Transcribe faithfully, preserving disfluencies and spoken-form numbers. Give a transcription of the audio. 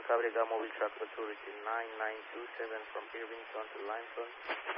Cabrega Mobile Truck Authority nine nine two seven from Irvington to Limestone.